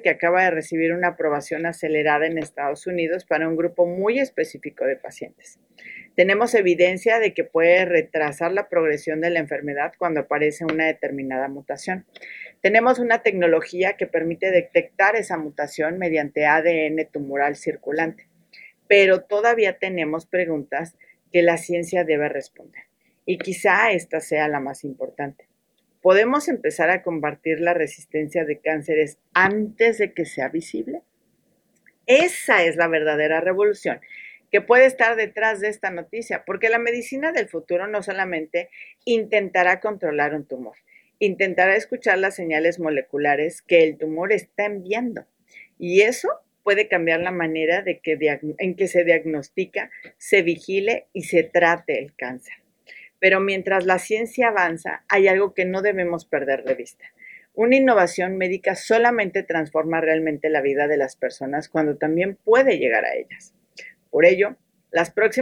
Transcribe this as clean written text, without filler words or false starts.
que acaba de recibir una aprobación acelerada en Estados Unidos para un grupo muy específico de pacientes. Tenemos evidencia de que puede retrasar la progresión de la enfermedad cuando aparece una determinada mutación. Tenemos una tecnología que permite detectar esa mutación mediante ADN tumoral circulante, pero todavía tenemos preguntas que la ciencia debe responder. Y quizá esta sea la más importante. ¿Podemos empezar a combatir la resistencia de cánceres antes de que sea visible? Esa es la verdadera revolución que puede estar detrás de esta noticia, porque la medicina del futuro no solamente intentará controlar un tumor, intentará escuchar las señales moleculares que el tumor está enviando. Y eso puede cambiar la manera en que se diagnostica, se vigile y se trate el cáncer. Pero mientras la ciencia avanza, hay algo que no debemos perder de vista. Una innovación médica solamente transforma realmente la vida de las personas cuando también puede llegar a ellas. Por ello, las próximas